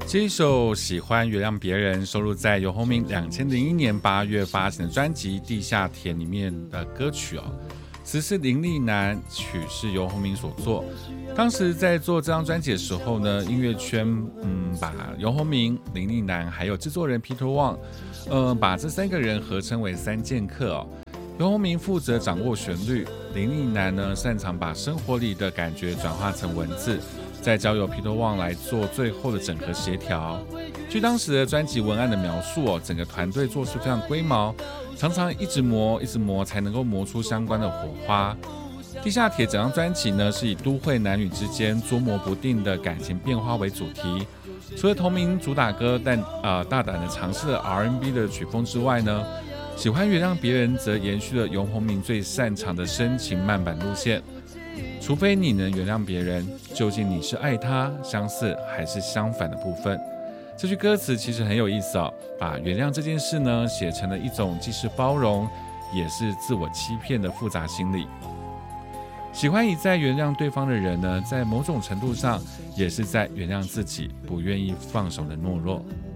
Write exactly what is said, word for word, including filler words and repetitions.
这一首《喜欢原谅别人》收录在游鸿明两千零一年八月发行的专辑《地下铁》里面的歌曲哦，词是林立南，曲是游鸿明所作。当时在做这张专辑的时候呢，音乐圈嗯把游鸿明、林立南还有制作人 Peter Wang， 呃把这三个人合称为三剑客哦。游鸿明负责掌握旋律，林立南呢擅长把生活里的感觉转化成文字。再交由 Peter Wang 来做最后的整合协调。据当时的专辑文案的描述哦，整个团队做事非常龟毛，常常一直磨一直磨才能够磨出相关的火花。地下铁整张专辑呢是以都会男女之间捉摸不定的感情变化为主题，除了同名主打歌但、呃、大胆的尝试了 R and B 的曲风之外呢，喜欢原谅别人则延续了游鸿明最擅长的深情慢板路线。除非你能原谅别人，究竟你是爱他、相似还是相反的部分？这句歌词其实很有意思哦，把原谅这件事呢写成了一种既是包容，也是自我欺骗的复杂心理。喜欢一再原谅对方的人呢，在某种程度上也是在原谅自己不愿意放手的懦弱。